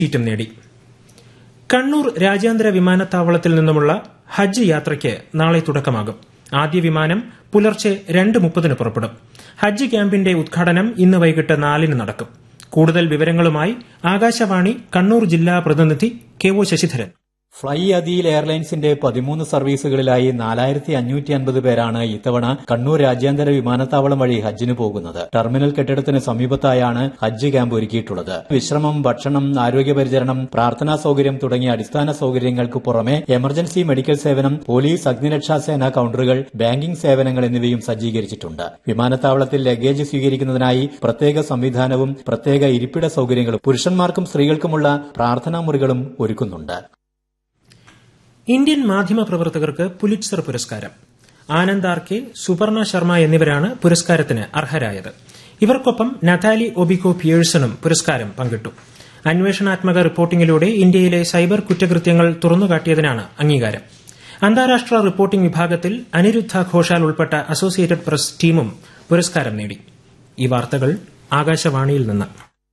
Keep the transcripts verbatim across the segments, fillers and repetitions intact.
സീറ്റും നേടി. കണ്ണൂർ രാജ്യാന്തര വിമാനത്താവളത്തിൽ നിന്നുമുള്ള ഹജ്ജ് യാത്രയ്ക്ക് നാളെ തുടക്കമാകും. ആദ്യ വിമാനം പുലർച്ചെ രണ്ട് മുപ്പതിന് പുറപ്പെടും. ഹജ്ജ് ക്യാമ്പിന്റെ ഉദ്ഘാടനം ഇന്ന് വൈകിട്ട് നാലിന് നടക്കും. കൂടുതൽ വിവരങ്ങളുമായി ആകാശവാണി കണ്ണൂർ ജില്ലാ പ്രതിനിധി K O Sasidharan. Fly Adeel എയർലൈൻസിന്റെ പതിമൂന്ന് സർവീസുകളിലായി നാലായിരത്തി അഞ്ഞൂറ്റി അൻപത് പേരാണ് ഇത്തവണ കണ്ണൂർ രാജ്യാന്തര വിമാനത്താവളം വഴി ഹജ്ജിന് പോകുന്നത്. ടെർമിനൽ കെട്ടിടത്തിന് സമീപത്തായാണ് ഹജ്ജ് ക്യാമ്പ് ഒരുക്കിയിട്ടുള്ളത്. വിശ്രമം, ഭക്ഷണം, ആരോഗ്യപരിചരണം, പ്രാർത്ഥനാ സൌകര്യം തുടങ്ങിയ അടിസ്ഥാന സൌകര്യങ്ങൾക്ക് പുറമെ എമർജൻസി മെഡിക്കൽ സേവനം, പോലീസ്, അഗ്നിരക്ഷാസേന കൌണ്ടറുകൾ, ബാങ്കിംഗ് സേവനങ്ങൾ എന്നിവയും സജ്ജീകരിച്ചിട്ടുണ്ട്. വിമാനത്താവളത്തിൽ ലഗേജ് സ്വീകരിക്കുന്നതിനായി പ്രത്യേക സംവിധാനവും പ്രത്യേക ഇരിപ്പിട സൌകര്യങ്ങളും പുരുഷന്മാർക്കും സ്ത്രീകൾക്കുമുള്ള പ്രാർത്ഥനാ മുറികളും ഒരുക്കുന്നുണ്ട്. ഇന്ത്യൻ മാധ്യമ പ്രവർത്തകർക്ക് പുലിറ്റ്സർ പുരസ്കാരം. ആനന്ദ് ആർ കെ, സുപർണ ശർമ്മ എന്നിവരാണ് പുരസ്കാരത്തിന് അർഹരായത്. ഇവർക്കൊപ്പം നതാലി ഒബിക്കോ പിയേഴ്സണും പുരസ്കാരം പങ്കിട്ടു. അന്വേഷണാത്മക റിപ്പോർട്ടിംഗിലൂടെ ഇന്ത്യയിലെ സൈബർ കുറ്റകൃത്യങ്ങൾ തുറന്നുകാട്ടിയതിനാണ് അംഗീകാരം. അന്താരാഷ്ട്ര റിപ്പോർട്ടിംഗ് വിഭാഗത്തിൽ അനിരുദ്ധ ഘോഷാൽ ഉൾപ്പെട്ട അസോസിയേറ്റഡ് പ്രസ് ടീമും പുരസ്കാരം നേടി. ഈ വാർത്തകൾ ആകാശവാണിയിൽ നിന്ന്.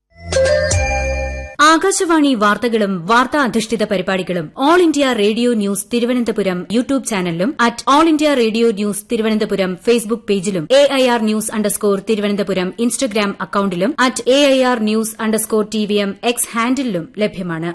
ആകാശവാണി വാർത്തകളും വാർത്താ അധിഷ്ഠിത പരിപാടികളും all India radio news Thiruvananthapuram YouTube ചാനലിലും at all India radio news Thiruvananthapuram Facebook പേജിലും A I R news underscore Thiruvananthapuram Instagram അക്കൌണ്ടിലും at A I R news underscore T V M X ഹാൻഡിലും ലഭ്യമാണ്.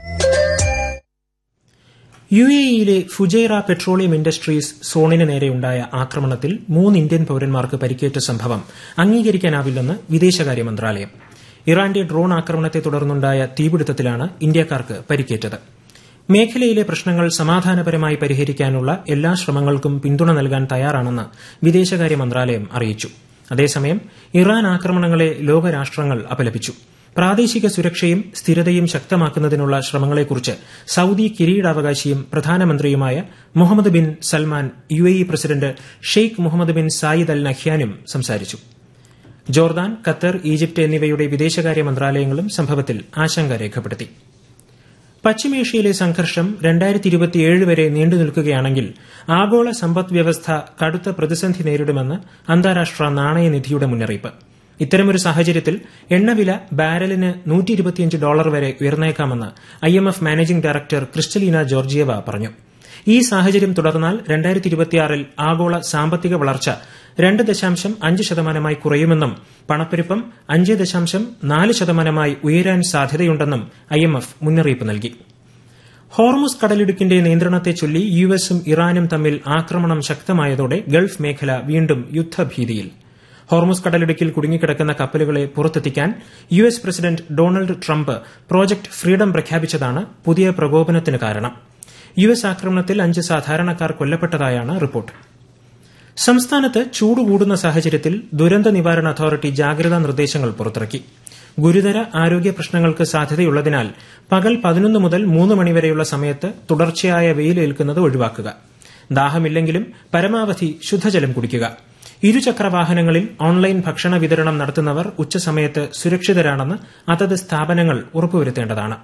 U A ഇയിലെ Fujairah petroleum industries സോണിന് നേരെയുണ്ടായ ആക്രമണത്തിൽ മൂന്ന് Indian പൌരന്മാർക്ക് പരിക്കേറ്റ സംഭവം അംഗീകരിക്കാനാവില്ലെന്ന് വിദേശകാര്യ മന്ത്രാലയം. ഇറാന്റെ ഡ്രോൺ ആക്രമണത്തെ തുടർന്നുണ്ടായ തീപിടുത്തത്തിലാണ് ഇന്ത്യക്കാർക്ക് പരിക്കേറ്റത്. മേഖലയിലെ പ്രശ്നങ്ങൾ സമാധാനപരമായി പരിഹരിക്കാനുള്ള എല്ലാ ശ്രമങ്ങൾക്കും പിന്തുണ നൽകാൻ തയ്യാറാണെന്ന് വിദേശകാര്യ മന്ത്രാലയം അറിയിച്ചു. അതേസമയം ഇറാൻ ആക്രമണങ്ങളെ ലോകരാഷ്ട്രങ്ങൾ അപലപിച്ചു. പ്രാദേശിക സുരക്ഷയും സ്ഥിരതയും ശക്തമാക്കുന്നതിനുള്ള ശ്രമങ്ങളെക്കുറിച്ച് Saudi കിരീടാവകാശിയും പ്രധാനമന്ത്രിയുമായ Muhammad bin Salman U A E president Sheikh Muhammad bin Zayed Al നഹ്യാനും സംസാരിച്ചു. ജോർദാൻ, ഖത്തർ, ഈജിപ്ത് എന്നിവയുടെ വിദേശകാര്യ മന്ത്രാലയങ്ങളും സംഭവത്തിൽ ആശങ്ക രേഖപ്പെടുത്തി. പശ്ചിമേഷ്യയിലെ സംഘർഷം രണ്ടായിരത്തി ഇരുപത്തിയേഴ് വരെ നീണ്ടുനിൽക്കുകയാണെങ്കിൽ ആഗോള സമ്പദ് വ്യവസ്ഥ കടുത്ത പ്രതിസന്ധി നേരിടുമെന്ന് അന്താരാഷ്ട്ര നാണയനിധിയുടെ മുന്നറിയിപ്പ്. ഇത്തരമൊരു സാഹചര്യത്തിൽ എണ്ണവില ബാരലിന് നൂറ്റി ഇരുപത്തിയഞ്ച് ഡോളർ വരെ ഉയർന്നേക്കാമെന്ന് I M F managing director Kristalina ജോർജിയവ പറഞ്ഞു. ഈ സാഹചര്യം തുടർന്നാൽ രണ്ടായിരത്തി ഇരുപത്തിയാറിൽ ആഗോള സാമ്പത്തിക വളർച്ച രണ്ട് ദശാംശം അഞ്ച് ശതമാനമായി കുറയുമെന്നും പണപ്പെരുപ്പം അഞ്ച് ദശാംശം നാല് ശതമാനമായി ഉയരാൻ സാധ്യതയുണ്ടെന്നും ഐ എം എഫ് മുന്നറിയിപ്പ് നൽകി. ഹോർമുസ് കടലിടുക്കിന്റെ നിയന്ത്രണത്തെ ചൊല്ലി യു എസും ഇറാനും തമ്മിൽ ആക്രമണം ശക്തമായതോടെ ഗൾഫ് മേഖല വീണ്ടും യുദ്ധഭീതിയിൽ. ഹോർമുസ് കടലിടുക്കിൽ കുടുങ്ങിക്കിടക്കുന്ന കപ്പലുകളെ പുറത്തെത്തിക്കാൻ U S president Donald Trump project freedom പ്രഖ്യാപിച്ചതാണ് പുതിയ പ്രകോപനത്തിന് കാരണം. യു എസ് ആക്രമണത്തിൽ അഞ്ച് സാധാരണക്കാർ കൊല്ലപ്പെട്ടതായാണ് റിപ്പോർട്ട്. സംസ്ഥാനത്ത് ചൂട് കൂടുന്ന സാഹചര്യത്തിൽ ദുരന്ത നിവാരണ അതോറിറ്റി ജാഗ്രതാ നിർദ്ദേശങ്ങൾ പുറത്തിറക്കി. ഗുരുതര ആരോഗ്യ പ്രശ്നങ്ങൾക്ക് സാധ്യതയുള്ളതിനാൽ പകൽ പതിനൊന്ന് മുതൽ മൂന്ന് മണിവരെയുള്ള സമയത്ത് തുടർച്ചയായ വെയിലേൽക്കുന്നത് ഒഴിവാക്കുക. ദാഹമില്ലെങ്കിലും പരമാവധി ശുദ്ധജലം കുടിക്കുക. ഇരുചക്ര വാഹനങ്ങളിൽ ഓൺലൈൻ ഭക്ഷണ വിതരണം നടത്തുന്നവർ ഉച്ചസമയത്ത് സുരക്ഷിതരാണെന്ന് അതത് സ്ഥാപനങ്ങൾ ഉറപ്പുവരുത്തേണ്ടതാണ്.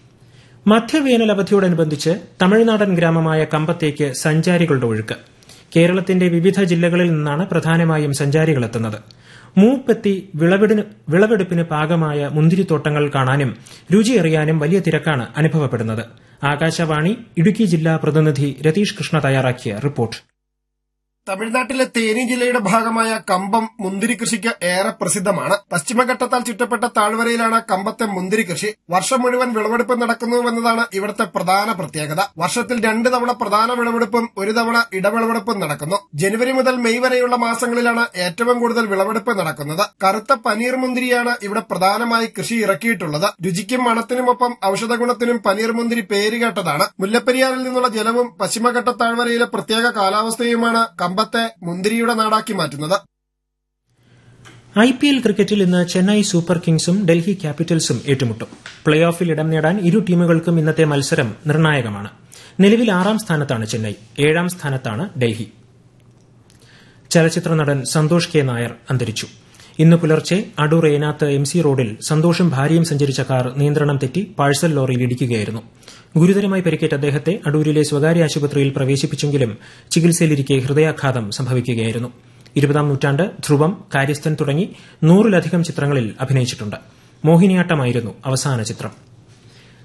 മധ്യവേനൽ അവധിയോടനുബന്ധിച്ച് തമിഴ്നാടൻ ഗ്രാമമായ കമ്പത്തേക്ക് സഞ്ചാരികളുടെ ഒഴുക്ക്. കേരളത്തിന്റെ വിവിധ ജില്ലകളിൽ നിന്നാണ് പ്രധാനമായും സഞ്ചാരികളെത്തുന്നത്. മൂപ്പെത്തി വിളവെടുപ്പിന് പാകമായ മുന്തിരിത്തോട്ടങ്ങൾ കാണാനും രുചിയറിയാനും വലിയ തിരക്കാണ് അനുഭവപ്പെടുന്നത്. ആകാശവാണി ഇടുക്കി ജില്ലാ പ്രതിനിധി രതീഷ് കൃഷ്ണ തയ്യാറാക്കിയ റിപ്പോർട്ട്. തമിഴ്നാട്ടിലെ തേനി ജില്ലയുടെ ഭാഗമായ കമ്പം മുന്തിരി കൃഷിക്ക് ഏറെ പ്രസിദ്ധമാണ്. പശ്ചിമഘട്ടത്താൽ ചുറ്റപ്പെട്ട താഴ്വരയിലാണ് കമ്പത്തെ മുന്തിരി കൃഷി. വർഷം മുഴുവൻ വിളവെടുപ്പ് നടക്കുന്നുവെന്നതാണ് ഇവിടുത്തെ പ്രധാന പ്രത്യേകത. വർഷത്തിൽ രണ്ട് തവണ പ്രധാന വിളവെടുപ്പും ഒരു തവണ ഇടവിളവെടുപ്പും നടക്കുന്നു. ജനുവരി മുതൽ മെയ് വരെയുള്ള മാസങ്ങളിലാണ് ഏറ്റവും കൂടുതൽ വിളവെടുപ്പ് നടക്കുന്നത്. കറുത്ത പനീർ മുന്തിരിയാണ് ഇവിടെ പ്രധാനമായി കൃഷി ഇറക്കിയിട്ടുള്ളത്. രുചിക്കും മണത്തിനുമൊപ്പം ഔഷധഗുണത്തിനും പനീർ മുന്തിരി പേരുകേട്ടതാണ്. മുല്ലപ്പെരിയാറിൽ നിന്നുള്ള ജലവും പശ്ചിമഘട്ട താഴ്വരയിലെ പ്രത്യേക കാലാവസ്ഥയുമാണ് കമ്പത്തെ മുന്തിരിയുടെ നാടാക്കി മാറ്റുന്നത്. ഐ പി എൽ ക്രിക്കറ്റിൽ ഇന്ന് ചെന്നൈ സൂപ്പർ കിങ്സും ഡൽഹി ക്യാപിറ്റൽസും ഏറ്റുമുട്ടും. പ്ലേ ഓഫിൽ ഇടം നേടാൻ ഇരു ടീമുകൾക്കും ഇന്നത്തെ മത്സരം നിർണായകമാണ്. നിലവിൽ ആറാം സ്ഥാനത്താണ് ചെന്നൈ, ഏഴാം സ്ഥാനത്താണ് ഡൽഹി. ചലച്ചിത്ര നടൻ സന്തോഷ് കെ നായർ അന്തരിച്ചു. ഇന്ന് പുലർച്ചെ അടൂർ ഏനാത്ത് എം സി റോഡിൽ സന്തോഷും ഭാര്യയും സഞ്ചരിച്ച കാർ നിയന്ത്രണം തെറ്റി പാഴ്സൽ ലോറിയിൽ ഇടിക്കുകയായിരുന്നു. ഗുരുതരമായി പരിക്കേറ്റ അദ്ദേഹത്തെ അടൂരിലെ സ്വകാര്യ ആശുപത്രിയിൽ പ്രവേശിപ്പിച്ചെങ്കിലും ചികിത്സയിലിരിക്കെ ഹൃദയാഘാതം സംഭവിക്കുകയായിരുന്നു. ഇരുപതാം നൂറ്റാണ്ട്, ധ്രുവം, കാര്യസ്ഥൻ തുടങ്ങി നൂറിലധികം ചിത്രങ്ങളിൽ അഭിനയിച്ചിട്ടുണ്ട്. മോഹിനിയാട്ടമായിരുന്നു അവസാന ചിത്രം.